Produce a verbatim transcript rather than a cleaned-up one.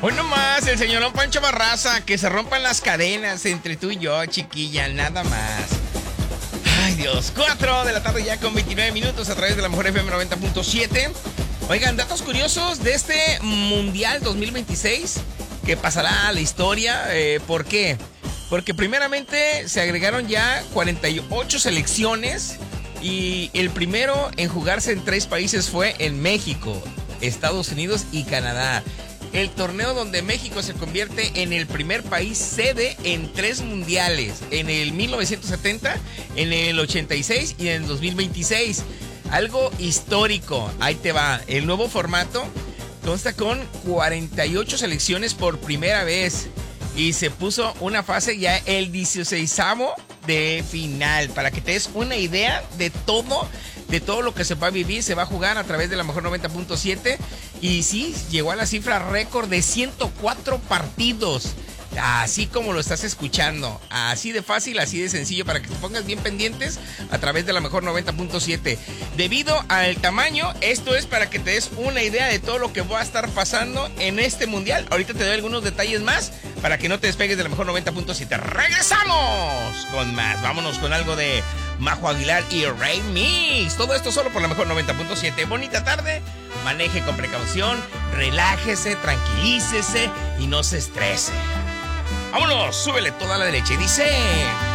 Hoy nomás, el señor Pancho Barraza, que se rompan las cadenas entre tú y yo, chiquilla, nada más. Ay, Dios, cuatro de la tarde ya con veintinueve minutos a través de la mejor F M noventa punto siete. Oigan, datos curiosos de este Mundial dos mil veintiséis que pasará a la historia. Eh, ¿Por qué? Porque primeramente se agregaron ya cuarenta y ocho selecciones y el primero en jugarse en tres países fue en México, Estados Unidos y Canadá. El torneo donde México se convierte en el primer país sede en tres mundiales, en el mil novecientos setenta, en el ochenta y seis y en el dos mil veintiséis. Algo histórico, ahí te va. El nuevo formato consta con cuarenta y ocho selecciones por primera vez y se puso una fase ya el dieciseisavo de final, para que te des una idea de todo, de todo lo que se va a vivir. Se va a jugar a través de la mejor noventa punto siete y sí, llegó a la cifra récord de ciento cuatro partidos, así como lo estás escuchando, así de fácil, así de sencillo, para que te pongas bien pendientes a través de la mejor noventa punto siete. Debido al tamaño, esto es para que te des una idea de todo lo que va a estar pasando en este mundial. Ahorita te doy algunos detalles más para que no te despegues de la mejor noventa punto siete. ¡Regresamos con más! Vámonos con algo de Majo Aguilar y Rey Mix. Todo esto solo por la mejor noventa punto siete. Bonita tarde, maneje con precaución, relájese, tranquilícese y no se estrese. Vámonos, súbele toda la derecha y dice...